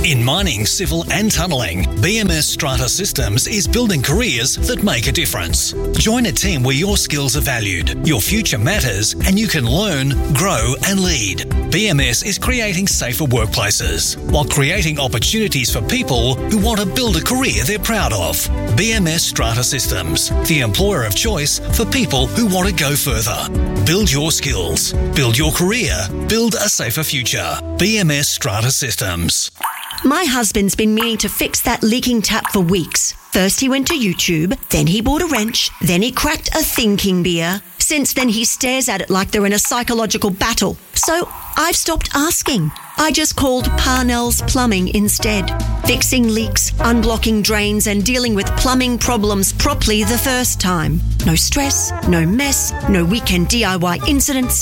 In mining, civil and tunnelling, BMS Strata Systems is building careers that make a difference. Join a team where your skills are valued, your future matters, and you can learn, grow and lead. BMS is creating safer workplaces while creating opportunities for people who want to build a career they're proud of. BMS Strata Systems, the employer of choice for people who want to go further. Build your skills, build your career, build a safer future. BMS Strata Systems. My husband's been meaning to fix that leaking tap for weeks. First he went to YouTube, then he bought a wrench, then he cracked a thinking beer. Since then he stares at it like they're in a psychological battle. So I've stopped asking. I just called Parnell's Plumbing instead. Fixing leaks, unblocking drains and dealing with plumbing problems properly the first time. No stress, no mess, no weekend DIY incidents.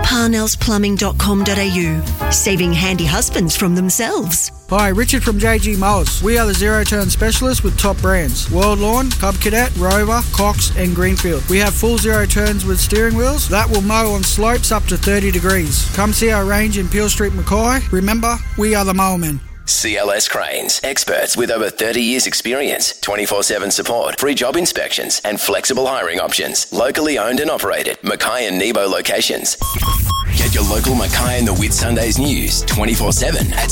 parnellsplumbing.com.au. Saving handy husbands from themselves. Hi, Richard from JG Mowers. We are the zero-turn specialists with top brands. World Lawn, Cub Cadet, Rover, Cox and Greenfield. We have full zero turns with steering wheels that will mow on slopes up to 30 degrees. Come see our range in Peel Street, Mackay. Remember, we are the Mowermen. CLS Cranes, experts with over 30 years experience, 24/7 support, free job inspections and flexible hiring options. Locally owned and operated, Mackay and Nebo locations. Get your local Mackay and the Whitsundays news 24/7 at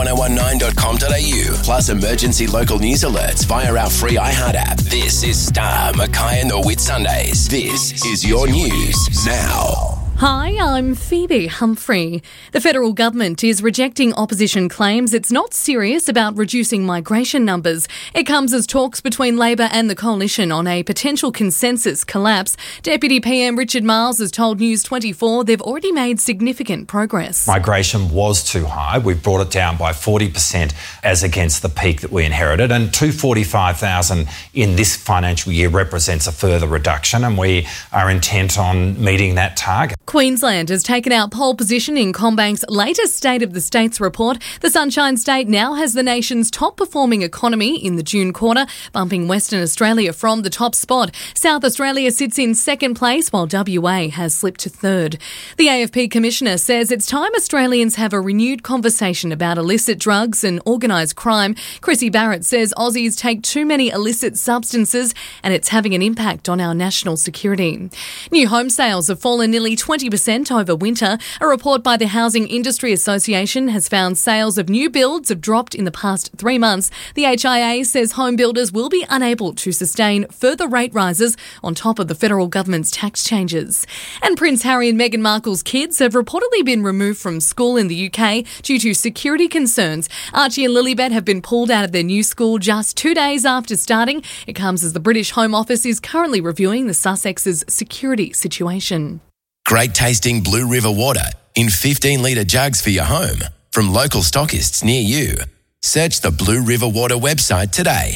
star1019.com.au. Plus emergency local news alerts via our free iHeart app. This is Star Mackay and the Whitsundays. This is your news now. Hi, I'm Phoebe Humphrey. The federal government is rejecting opposition claims it's not serious about reducing migration numbers. It comes as talks between Labor and the coalition on a potential consensus collapse. Deputy PM Richard Marles has told News 24 they've already made significant progress. Migration was too high. We've brought it down by 40% as against the peak that we inherited, and 245,000 in this financial year represents a further reduction, and we are intent on meeting that target. Queensland has taken out pole position in CommBank's latest State of the States report. The Sunshine State now has the nation's top-performing economy in the June quarter, bumping Western Australia from the top spot. South Australia sits in second place, while WA has slipped to third. The AFP Commissioner says it's time Australians have a renewed conversation about illicit drugs and organised crime. Chrissy Barrett says Aussies take too many illicit substances and it's having an impact on our national security. New home sales have fallen nearly 20% over winter. A report by the Housing Industry Association has found sales of new builds have dropped in the past 3 months. The HIA says home builders will be unable to sustain further rate rises on top of the federal government's tax changes. And Prince Harry and Meghan Markle's kids have reportedly been removed from school in the UK due to security concerns. Archie and Lilibet have been pulled out of their new school just 2 days after starting. It comes as the British Home Office is currently reviewing the Sussex's security situation. Great tasting Blue River water in 15-litre jugs for your home from local stockists near you. Search the Blue River Water website today.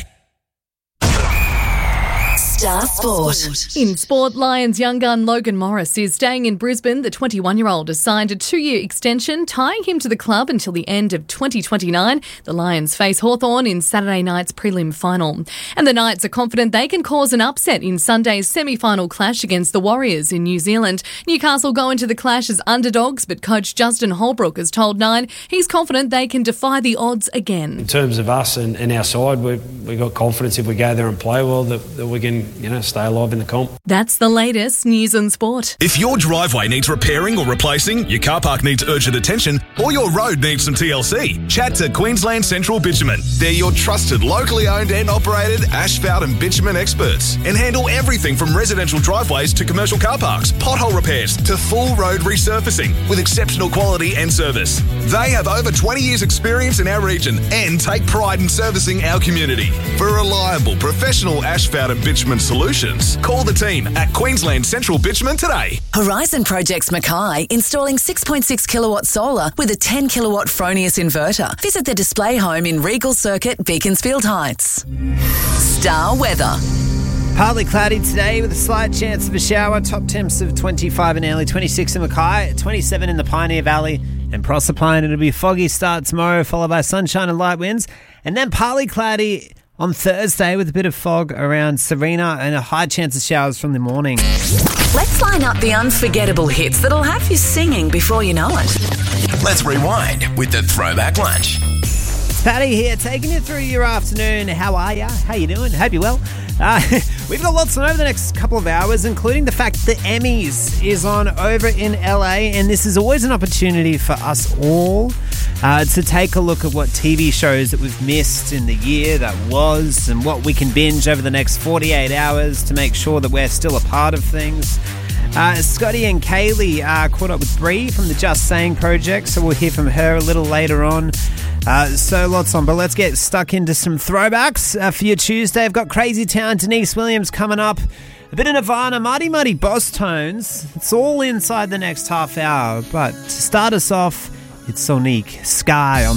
Star Sport. In sport, Lions young gun Logan Morris is staying in Brisbane. The 21-year-old has signed a 2-year extension, tying him to the club until the end of 2029. The Lions face Hawthorn in Saturday night's prelim final. And the Knights are confident they can cause an upset in Sunday's semi-final clash against the Warriors in New Zealand. Newcastle go into the clash as underdogs, but coach Justin Holbrook has told Nine he's confident they can defy the odds again. In terms of us and our side, we've got confidence if we go there and play well that we can stay alive in the comp. That's the latest news and sport. If your driveway needs repairing or replacing, your car park needs urgent attention, or your road needs some TLC, chat to Queensland Central Bitumen. They're your trusted, locally owned and operated asphalt and bitumen experts and handle everything from residential driveways to commercial car parks, pothole repairs to full road resurfacing with exceptional quality and service. They have over 20 years experience in our region and take pride in servicing our community. For reliable, professional asphalt and bitumen solutions, call the team at Queensland Central Bitumen today. Horizon Projects Mackay installing 6.6 kilowatt solar with a 10 kilowatt Fronius inverter. Visit the display home in Regal Circuit, Beaconsfield Heights. Star weather. Partly cloudy today with a slight chance of a shower. Top temps of 25 in early, 26 in Mackay, 27 in the Pioneer Valley and Proserpine. It'll be a foggy start tomorrow, followed by sunshine and light winds. And then partly cloudy on Thursday with a bit of fog around Serena and a high chance of showers from the morning. Let's line up the unforgettable hits that'll have you singing before you know it. Let's rewind with the Throwback Lunch. Paddy here, taking you through your afternoon. How are ya? How you doing? Hope you're well. We've got lots on over the next couple of hours, including the fact that Emmys is on over in LA, and this is always an opportunity for us all to take a look at what TV shows that we've missed in the year that was and what we can binge over the next 48 hours to make sure that we're still a part of things. Scotty and Kaylee caught up with Bree from the Just Saying project, so we'll hear from her a little later on. So lots on, but let's get stuck into some throwbacks for your Tuesday. I've got Crazy Town, Denise Williams coming up, a bit of Nirvana, Mighty Boss Tones. It's all inside the next half hour, but to start us off, it's Sonique, Sky on